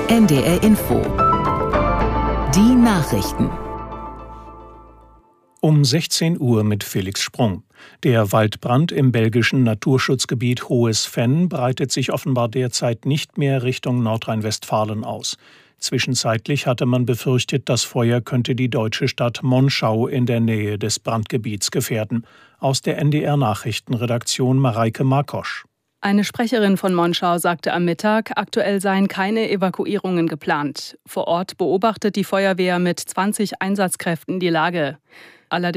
NDR Info. Die Nachrichten. Um 16 Uhr mit Felix Sprung. Der Waldbrand im belgischen Naturschutzgebiet Hohes Venn breitet sich offenbar derzeit nicht mehr Richtung Nordrhein-Westfalen aus. Zwischenzeitlich hatte man befürchtet, das Feuer könnte die deutsche Stadt Monschau in der Nähe des Brandgebiets gefährden. Aus der NDR-Nachrichtenredaktion Mareike Markosch. Eine Sprecherin von Monschau sagte am Mittag, aktuell seien keine Evakuierungen geplant. Vor Ort beobachtet die Feuerwehr mit 20 Einsatzkräften die Lage. Allerdings